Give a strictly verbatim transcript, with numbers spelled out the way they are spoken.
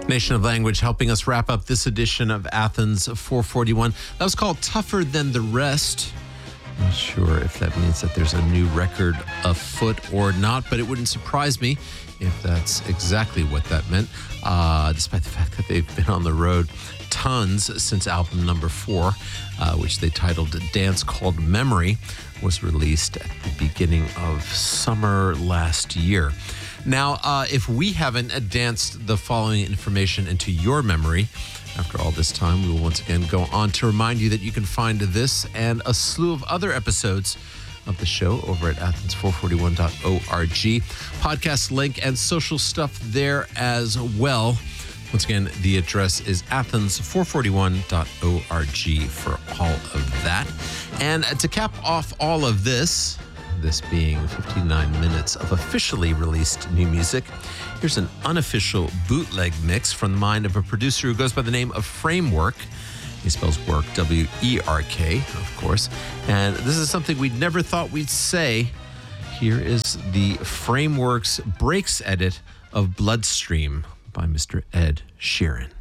Nation of Language helping us wrap up this edition of Athens four forty-one. That was called Tougher Than the Rest. Not sure if that means that there's a new record afoot or not, but it wouldn't surprise me if that's exactly what that meant, uh, despite the fact that they've been on the road tons since album number four, uh, which they titled Dance Called Memory, was released at the beginning of summer last year. Now, uh, if we haven't danced the following information into your memory, after all this time, we will once again go on to remind you that you can find this and a slew of other episodes of the show over at athens four forty-one dot org. Podcast link and social stuff there as well. Once again, the address is athens four forty-one dot org for all of that. And to cap off all of this, this being fifty-nine minutes of officially released new music, here's an unofficial bootleg mix from the mind of a producer who goes by the name of Framework. He spells work W E R K, of course. And this is something we'd never thought we'd say. Here is the Framework's Breaks edit of Bloodstream by Mister Ed Sheeran.